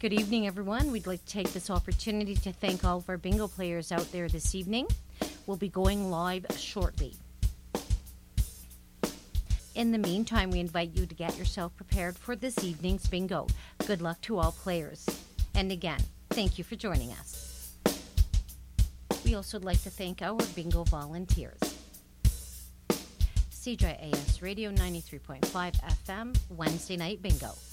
Good evening, everyone. We'd like to take this opportunity to thank all of our bingo players out there this evening. We'll be going live shortly. In the meantime, we invite you to get yourself prepared for this evening's bingo. Good luck to all players. And again, thank you for joining us. We also would like to thank our bingo volunteers. CJAS Radio 93.5 FM, Wednesday Night Bingo.